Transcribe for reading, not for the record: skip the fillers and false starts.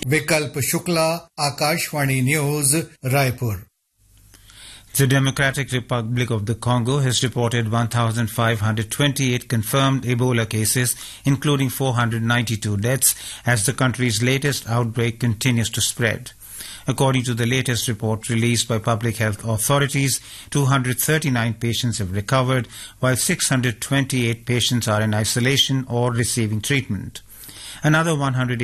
विकल्प Shukla, Akashvani news, Raipur. The Democratic Republic of the Congo has reported 1,528 confirmed Ebola cases, including 492 deaths, as the country's latest outbreak continues to spread. According to the latest report released by public health authorities, 239 patients have recovered, while 628 patients are in isolation or receiving treatment. Another 100